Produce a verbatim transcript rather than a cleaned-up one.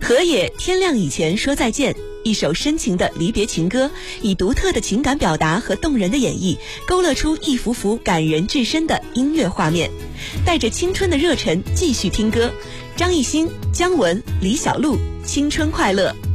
河野天亮以前说再见，一首深情的离别情歌，以独特的情感表达和动人的演绎，勾勒出一幅幅感人至深的音乐画面。带着青春的热忱继续听歌，张艺兴、姜文、李小璐，青春快乐。